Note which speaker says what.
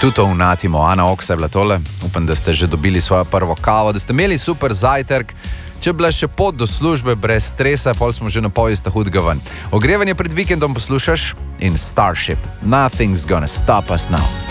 Speaker 1: tudi to vnatimo, Ana Oksa je bila tole. Upam, da ste že dobili svojo prvo kavo, da ste imeli super zajtrk. Če bila še pot do službe brez stresa, pol smo že na pol iz ta hudega ven. Ogrevanje pred vikendom poslušaš in Starship. Nothing's gonna stop us now.